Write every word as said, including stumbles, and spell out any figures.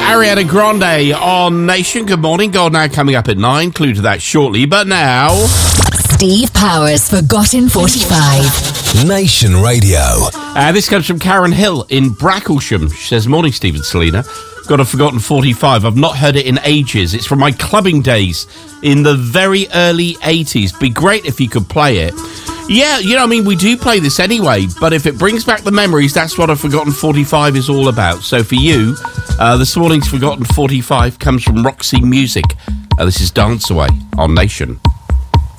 Ariana Grande on Nation. Good morning. God Now coming up at nine. Clue to that shortly. But now... Steve Powers, Forgotten forty-five. Nation Radio. Uh, this comes from Karen Hill in Bracklesham. She says, morning, Steve and Selena. Got a Forgotten forty-five. I've not heard it in ages. It's from my clubbing days in the very early eighties. Be great if you could play it. Yeah, you know, I mean, we do play this anyway, but if it brings back the memories, that's what a Forgotten forty-five is all about. So for you, uh, this morning's Forgotten forty-five comes from Roxy Music. Uh, this is Dance Away on Nation.